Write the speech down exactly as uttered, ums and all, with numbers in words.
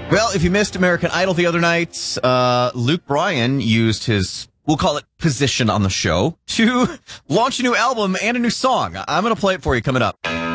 Well, if you missed American Idol the other night, uh, Luke Bryan used his, we'll call it position on the show, to launch a new album and a new song. I'm going to play it for you coming up.